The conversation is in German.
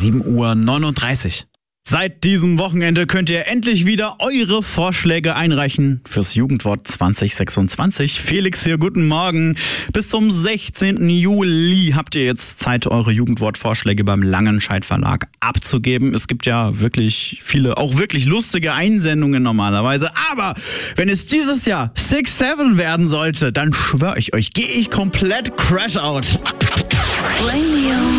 7:39 Uhr. Seit diesem Wochenende könnt ihr endlich wieder eure Vorschläge einreichen fürs Jugendwort 2026. Felix hier, guten Morgen. Bis zum 16. Juli habt ihr jetzt Zeit, eure Jugendwortvorschläge beim Langenscheidt Verlag abzugeben. Es gibt ja wirklich viele, auch wirklich lustige Einsendungen normalerweise. Aber wenn es dieses Jahr 6-7 werden sollte, dann schwöre ich euch, gehe ich komplett crash out. Radio.